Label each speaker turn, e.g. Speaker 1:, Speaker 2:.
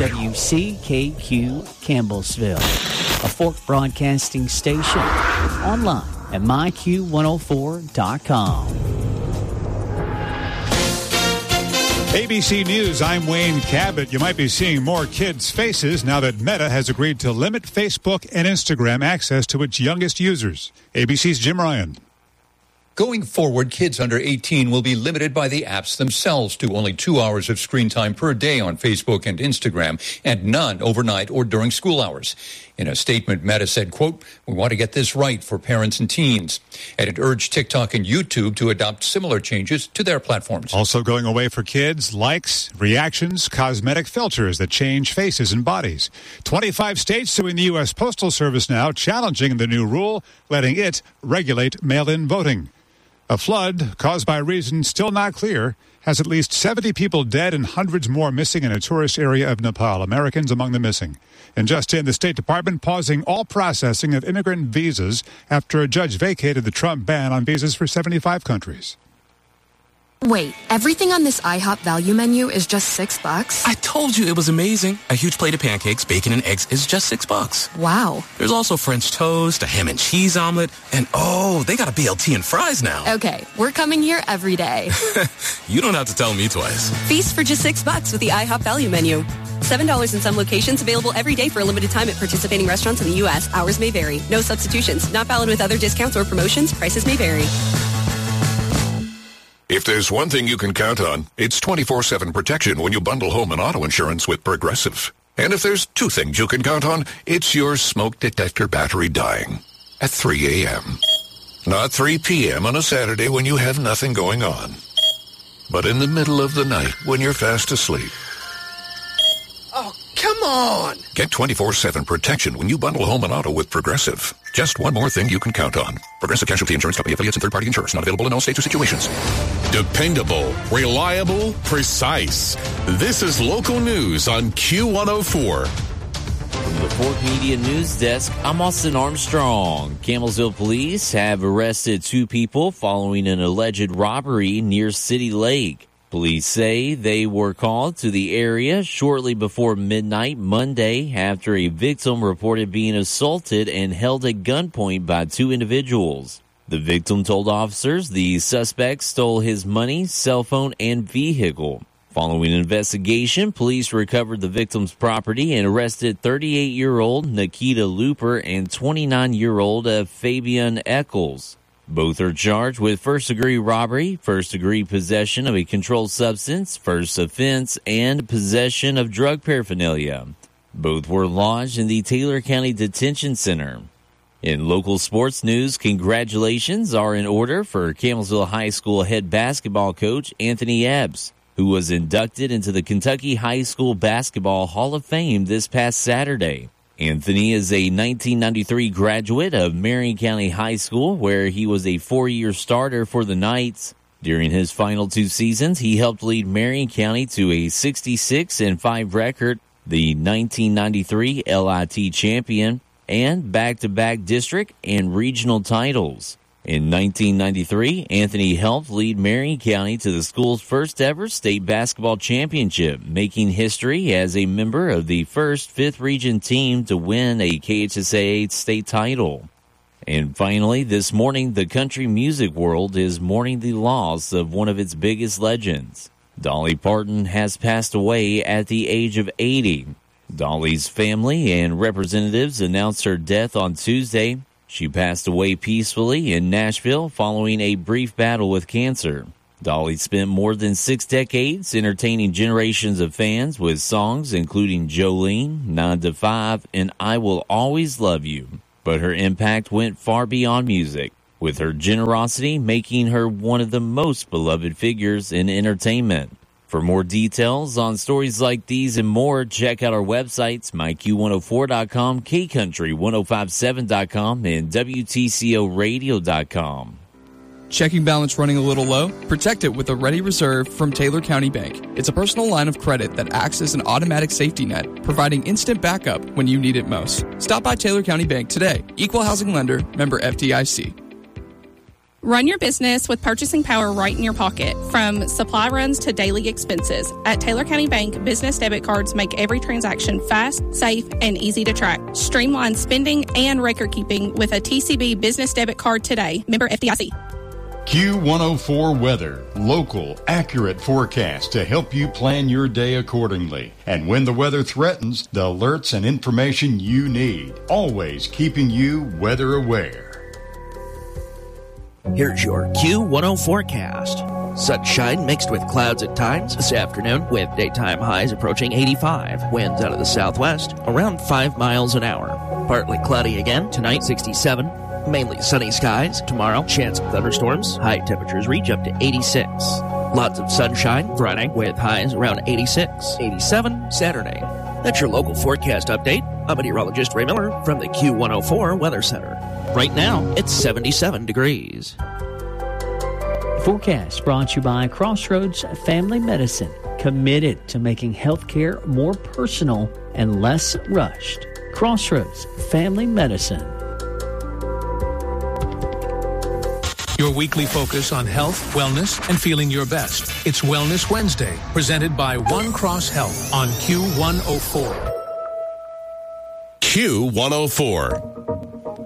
Speaker 1: WCKQ Campbellsville, a Fork Broadcasting station. Online at myq104.com.
Speaker 2: ABC News, I'm Wayne Cabot. You might be seeing more kids' faces now that Meta has agreed to limit Facebook and Instagram access to its youngest users. ABC's Jim Ryan.
Speaker 3: Going forward, kids under 18 will be limited by the apps themselves to only 2 hours of screen time per day on Facebook and Instagram, and none overnight or during school hours. In a statement, Meta said, quote, "We want to get this right for parents and teens." And it urged TikTok and YouTube to adopt similar changes to their platforms.
Speaker 2: Also going away for kids, likes, reactions, cosmetic filters that change faces and bodies. 25 states suing the U.S. Postal Service now, challenging the new rule, letting it regulate mail-in voting. A flood, caused by reasons still not clear, has at least 70 people dead and hundreds more missing in a tourist area of Nepal. Americans among the missing. And just in, the State Department pausing all processing of immigrant visas after a judge vacated the Trump ban on visas for 75 countries.
Speaker 4: Wait, everything on this IHOP value menu is just $6?
Speaker 5: I told you it was amazing. A huge plate of pancakes, bacon, and eggs is just $6.
Speaker 4: Wow.
Speaker 5: There's also French toast, a ham and cheese omelet, and they got a BLT and fries now.
Speaker 4: Okay, we're coming here every day.
Speaker 5: You don't have to tell me twice.
Speaker 6: Feast for just $6 with the IHOP value menu. $7 in some locations, available every day for a limited time at participating restaurants in the U.S. Hours may vary. No substitutions. Not valid with other discounts or promotions. Prices may vary.
Speaker 7: If there's one thing you can count on, it's 24/7 protection when you bundle home and auto insurance with Progressive. And if there's two things you can count on, it's your smoke detector battery dying at 3 a.m. Not 3 p.m. on a Saturday when you have nothing going on, but in the middle of the night when you're fast asleep.
Speaker 8: Oh, come on!
Speaker 7: Get 24/7 protection when you bundle home and auto with Progressive. Just one more thing you can count on. Progressive Casualty Insurance Company, affiliates, and third-party insurers. Not available in all states or situations.
Speaker 9: Dependable, reliable, precise. This is local news on Q104.
Speaker 10: From the Fork Media News Desk, I'm Austin Armstrong. Campbellsville police have arrested 2 people following an alleged robbery near City Lake. Police say they were called to the area shortly before midnight Monday after a victim reported being assaulted and held at gunpoint by 2 individuals. The victim told officers the suspect stole his money, cell phone, and vehicle. Following an investigation, police recovered the victim's property and arrested 38-year-old Nikita Looper and 29-year-old Fabian Eccles. Both are charged with first-degree robbery, first-degree possession of a controlled substance, first offense, and possession of drug paraphernalia. Both were lodged in the Taylor County Detention Center. In local sports news, congratulations are in order for Campbellsville High School head basketball coach Anthony Ebbs, who was inducted into the Kentucky High School Basketball Hall of Fame this past Saturday. Anthony is a 1993 graduate of Marion County High School, where he was a 4-year starter for the Knights. During his final 2 seasons, he helped lead Marion County to a 66-5 record, the 1993 LIT champion, and back-to-back district and regional titles. In 1993, Anthony helped lead Marion County to the school's first-ever state basketball championship, making history as a member of the first 5th Region team to win a KHSAA state title. And finally, this morning, the country music world is mourning the loss of one of its biggest legends. Dolly Parton has passed away at the age of 80. Dolly's family and representatives announced her death on Tuesday. She passed away peacefully in Nashville following a brief battle with cancer. Dolly spent more than 6 decades entertaining generations of fans with songs including Jolene, 9 to 5, and I Will Always Love You. But her impact went far beyond music, with her generosity making her one of the most beloved figures in entertainment. For more details on stories like these and more, check out our websites, myq104.com, kcountry1057.com, and wtcoradio.com.
Speaker 11: Checking balance running a little low? Protect it with a Ready Reserve from Taylor County Bank. It's a personal line of credit that acts as an automatic safety net, providing instant backup when you need it most. Stop by Taylor County Bank today. Equal housing lender, member FDIC.
Speaker 12: Run your business with purchasing power right in your pocket. From supply runs to daily expenses. At Taylor County Bank, business debit cards make every transaction fast, safe, and easy to track. Streamline spending and record keeping with a TCB business debit card today. Member FDIC.
Speaker 13: Q104 Weather. Local, accurate forecast to help you plan your day accordingly. And when the weather threatens, the alerts and information you need. Always keeping you weather aware.
Speaker 14: Here's your Q10 forecast. Sunshine mixed with clouds at times this afternoon with daytime highs approaching 85. Winds out of the southwest around 5 miles an hour. Partly cloudy again tonight, 67. Mainly sunny skies. Tomorrow, chance of thunderstorms. High temperatures reach up to 86. Lots of sunshine Friday with highs around 86. 87 Saturday. That's your local forecast update. I'm meteorologist Ray Miller from the Q104 Weather Center. Right now, it's 77 degrees.
Speaker 1: Forecast brought to you by Crossroads Family Medicine, committed to making healthcare more personal and less rushed. Crossroads Family Medicine.
Speaker 15: Your weekly focus on health, wellness, and feeling your best. It's Wellness Wednesday, presented by One Cross Health on Q104.
Speaker 9: Q104.